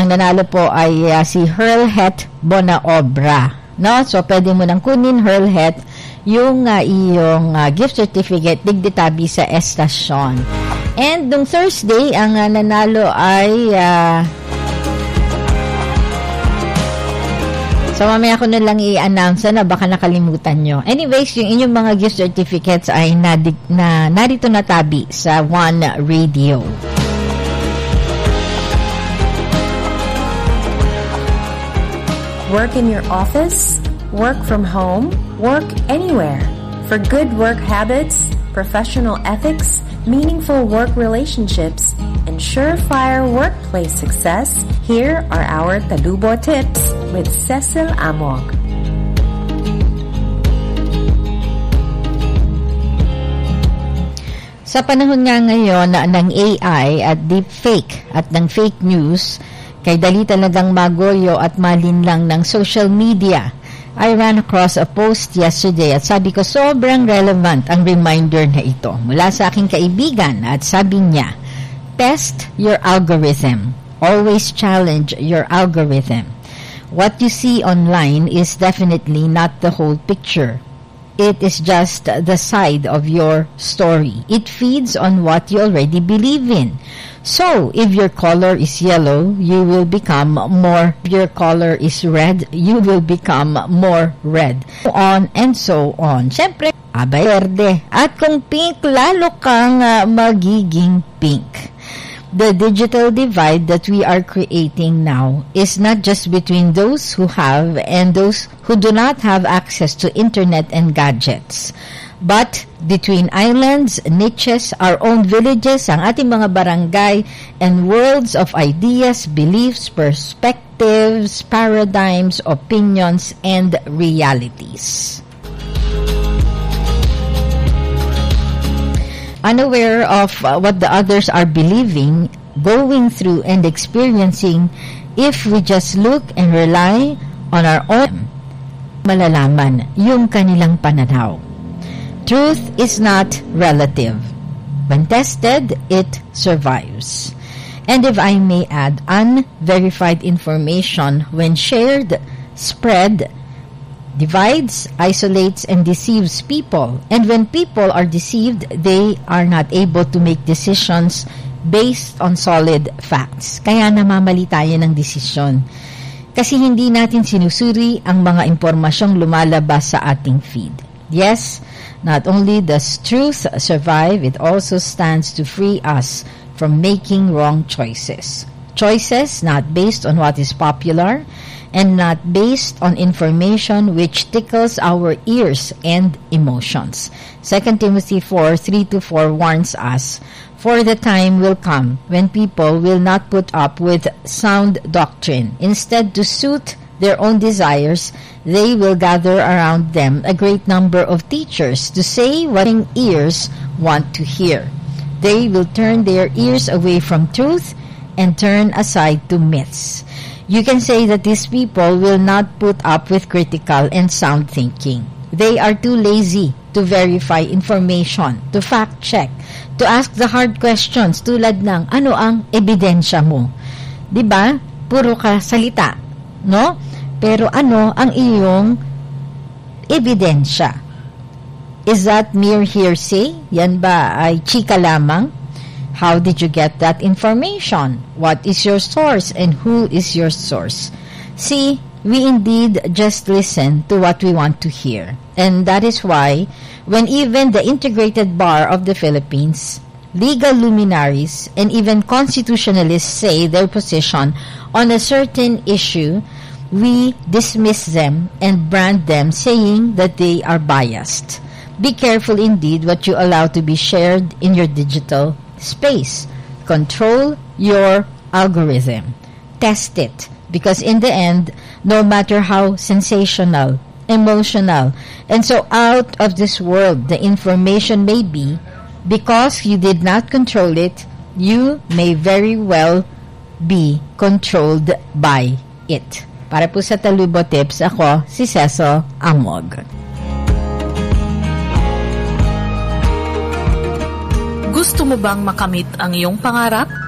ang nanalo po ay si Hurlhet Bonaobra. No? So, pwede mo nang kunin, Hurlhet, yung iyong gift certificate digditabi sa estasyon. And nung Thursday, ang nanalo ay so mamaya ko na lang i-announce na baka nakalimutan nyo. Anyways, yung inyong mga gift certificates ay narito na tabi sa One Radio. Work in your office, work from home, work anywhere. For good work habits, professional ethics, meaningful work relationships, and surefire workplace success, here are our Talubo tips with Cecil Amog. Sa panahon nga ngayon ng AI at deepfake at ng fake news, kay dali talagang magoyo at malinlang ng social media. I ran across a post yesterday at sabi ko sobrang relevant ang reminder na ito mula sa aking kaibigan at sabi niya, test your algorithm. Always challenge your algorithm. What you see online is definitely not the whole picture. It is just the side of your story. It feeds on what you already believe in. So, if your color is yellow, you will become more. If your color is red, you will become more red. So on and so on. Siyempre, abay verde. At kung pink, lalo kang magiging pink. The digital divide that we are creating now is not just between those who have and those who do not have access to internet and gadgets, but between islands, niches, our own villages, ang ating mga barangay, and worlds of ideas, beliefs, perspectives, paradigms, opinions, and realities. Unaware of what the others are believing, going through, and experiencing, if we just look and rely on our own, malalaman yung kanilang pananaw. Truth is not relative. When tested, it survives. And if I may add, unverified information, when shared, spread, divides, isolates, and deceives people. And when people are deceived, they are not able to make decisions based on solid facts. Kaya namamali tayo ng desisyon. Kasi hindi natin sinusuri ang mga impormasyong lumalabas sa ating feed. Yes, not only does truth survive, it also stands to free us from making wrong choices. Choices not based on what is popular, and not based on information which tickles our ears and emotions. 2 Timothy 4:3-4 warns us, "For the time will come when people will not put up with sound doctrine. Instead, to suit their own desires, they will gather around them a great number of teachers to say what their ears want to hear. They will turn their ears away from truth and turn aside to myths." You can say that these people will not put up with critical and sound thinking. They are too lazy to verify information, to fact check, to ask the hard questions tulad ng ano ang ebidensya mo. 'Di ba? Puro ka salita, no? Pero ano ang iyong ebidensya? Is that mere hearsay? Yan ba ay chika lamang? How did you get that information? What is your source and who is your source? See, we indeed just listen to what we want to hear. And that is why, when even the integrated bar of the Philippines, legal luminaries, and even constitutionalists say their position on a certain issue, we dismiss them and brand them, saying that they are biased. Be careful indeed what you allow to be shared in your digital space. Control your algorithm. Test it. Because in the end, no matter how sensational, emotional, and so out of this world the information may be, because you did not control it, you may very well be controlled by it. Para po sa Talubo Tips, ako si Cecil Amog. Gusto mo bang makamit ang iyong pangarap?